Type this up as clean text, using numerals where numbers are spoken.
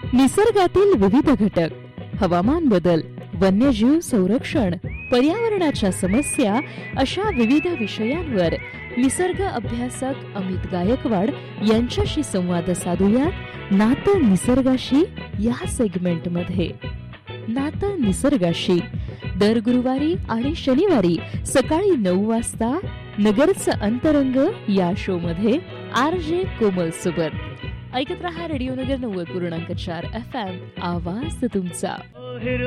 निसर्गातील विविध घटक, हवामान बदल, वन्यजीव संरक्षण, पर्यावरणाच्या समस्या अशा विविध विषयांवर निसर्ग अभ्यासक अमित गायकवाड यांच्याशी संवाद साधूया नातं निसर्गाशी या सेगमेंटमध्ये. नातं निसर्गाशी दर गुरुवारी आणि शनिवारी सकाळी 9 वाजता नगरचं अंतरंग या शो मध्ये RJ कोमल सोबत. ऐकत रहा रेडिओ नगर 90.4 FM. आवाज तुमचा.